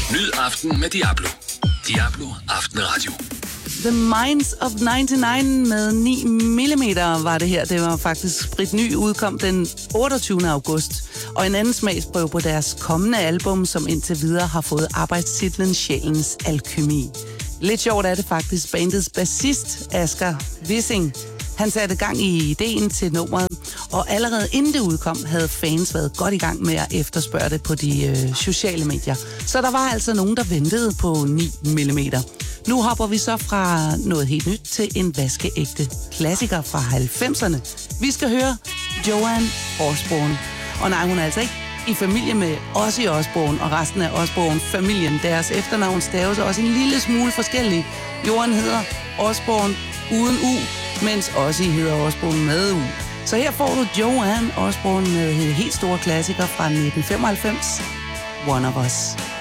Nyd aften med Diablo. Diablo Aftenradio. The Minds of 99 med 9 mm var det her. Det var faktisk spritny, udkom den 28. august. Og en anden smagsprøve på deres kommende album, som indtil videre har fået arbejdstitlen Sjælens Alkymi. Lidt sjovt er det faktisk. Bandets bassist, Asger Wissing, han satte gang i ideen til nummeret, og allerede inden det udkom, havde fans været godt i gang med at efterspørge det på de sociale medier. Så der var altså nogen, der ventede på 9 mm. Nu hopper vi så fra noget helt nyt til en vaskeægte klassiker fra 90'erne. Vi skal høre Joan Osborne. Og nej, hun er altså ikke i familie med Ozzy Osbourne og resten af Osbourne-familien. Deres efternavn staves også en lille smule forskelligt. Joan hedder Osbourne uden U, mens Ozzy hedder Osbourne med U. Så her får du Joan Osbourne med en helt store klassiker fra 1995, One of Us.